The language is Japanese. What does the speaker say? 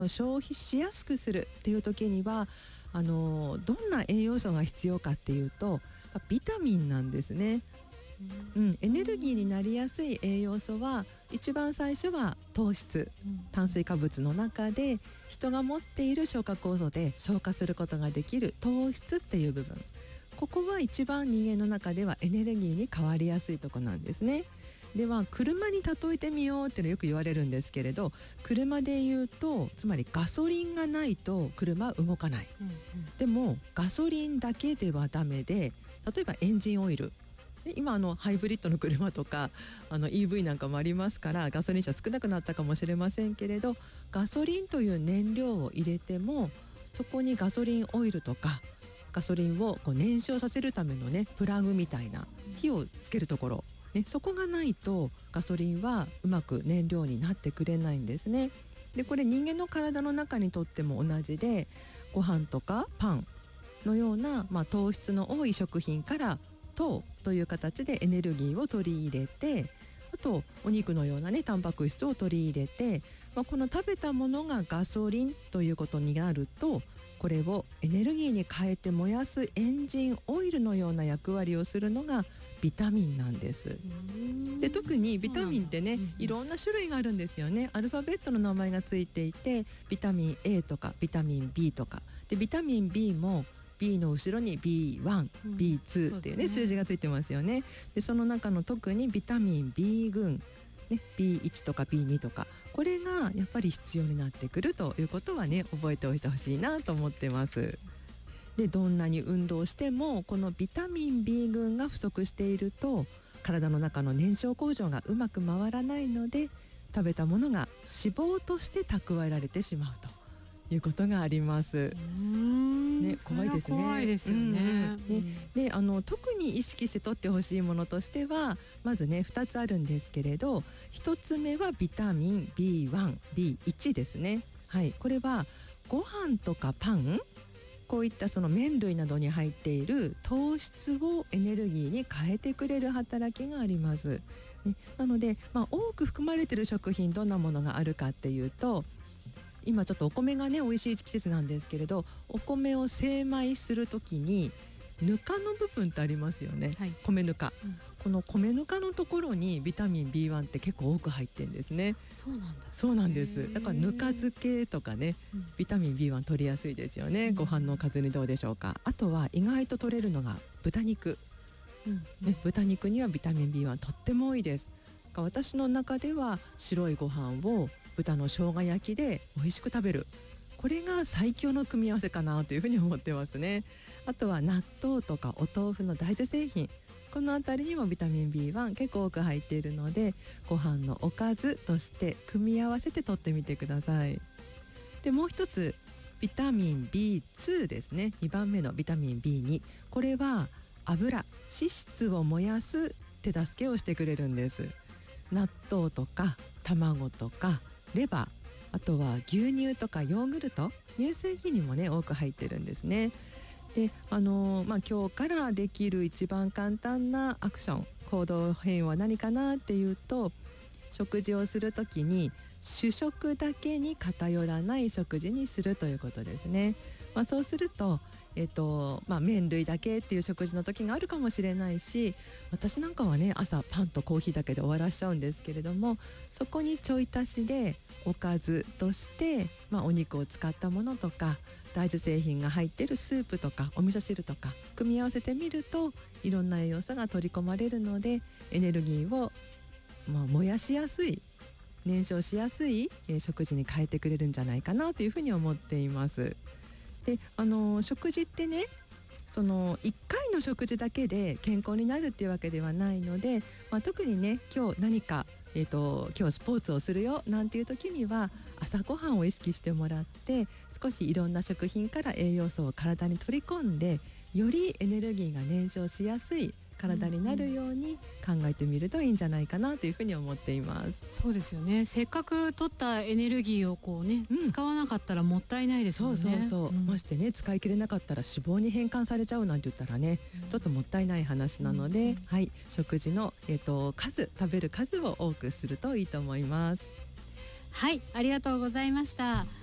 消費しやすくするっていう時にはどんな栄養素が必要かっていうとビタミンなんですね。エネルギーになりやすい栄養素は一番最初は糖質、炭水化物の中で人が持っている消化酵素で消化することができる糖質っていう部分、ここは一番人間の中ではエネルギーに変わりやすいところなんですね。では車に例えてみようっていうのよく言われるんですけれど、車で言うとつまりガソリンがないと車は動かない、でもガソリンだけではダメで、例えばエンジンオイルで今ハイブリッドの車とかEV なんかもありますからガソリン車少なくなったかもしれませんけれど、ガソリンという燃料を入れてもそこにガソリンオイルとかガソリンを燃焼させるためのねプラグみたいな火をつけるところ、そこがないとガソリンはうまく燃料になってくれないんですね。でこれ人間の体の中にとっても同じで、ご飯とかパンのような、糖質の多い食品から糖という形でエネルギーを取り入れて、あとお肉のようなねタンパク質を取り入れて、この食べたものがガソリンということになると、これをエネルギーに変えて燃やすエンジンオイルのような役割をするのがビタミンなんです。で特にビタミンってね、いろんな種類があるんですよね。アルファベットの名前がついていて、ビタミン A とかビタミン B とかで、ビタミン B も B の後ろに B1、B2 っていうね、数字がついてますよね。でその中の特にビタミン B 群、B1 とか B2 とか、これがやっぱり必要になってくるということはね覚えておいてほしいなと思ってます。でどんなに運動してもこのビタミン B 群が不足していると体の中の燃焼工場がうまく回らないので、食べたものが脂肪として蓄えられてしまうということがあります。怖いですね。 怖いですよね。 で特に意識して取ってほしいものとしてはまずね2つあるんですけれど、1つ目はビタミン B1、B1 ですね。これはご飯とかパン、こういったその麺類などに入っている糖質をエネルギーに変えてくれる働きがあります。なので、多く含まれている食品どんなものがあるかっていうと、今ちょっとお米がね美味しい季節なんですけれど、お米を精米するときにぬかの部分ってありますよね、米ぬか、この米ぬかのところにビタミン B1 って結構多く入ってるんですね。そうなんです。だからぬか漬けとかね、ビタミン B1 取りやすいですよね。ご飯のおかずにどうでしょうか。あとは意外と取れるのが豚肉、豚肉にはビタミン B1 とっても多いです。私の中では白いご飯を豚の生姜焼きで美味しく食べる、これが最強の組み合わせかなというふうに思ってますね。あとは納豆とかお豆腐の大豆製品、このあたりにもビタミン B1 結構多く入っているので、ご飯のおかずとして組み合わせて取ってみてください。でもう一つビタミン B2 ですね。2番目のビタミン B2、 これは脂質を燃やす手助けをしてくれるんです。納豆とか卵とかレバー、あとは牛乳とかヨーグルト、乳製品にもね多く入ってるんですね。で今日からできる一番簡単なアクション、行動変容は何かなっていうと、食事をするときに主食だけに偏らない食事にするということですね。そうすると麺類だけっていう食事の時があるかもしれないし、私なんかはね朝パンとコーヒーだけで終わらしちゃうんですけれども、そこにちょい足しでおかずとして、お肉を使ったものとか大豆製品が入っているスープとかお味噌汁とか組み合わせてみると、いろんな栄養素が取り込まれるのでエネルギーを、燃やしやすい、燃焼しやすい、食事に変えてくれるんじゃないかなというふうに思っています。で食事ってね、その1回の食事だけで健康になるっていうわけではないので、特にね今日何か、今日スポーツをするよなんていう時には朝ごはんを意識してもらって、少しいろんな食品から栄養素を体に取り込んで、よりエネルギーが燃焼しやすい体になるように考えてみるといいんじゃないかなというふうに思っています。 そうですよね。せっかく取ったエネルギーを使わなかったらもったいないですもんね。 ましてね使い切れなかったら脂肪に変換されちゃうなんて言ったらね、ちょっともったいない話なので、食事の、食べる数を多くするといいと思います。 ありがとうございました。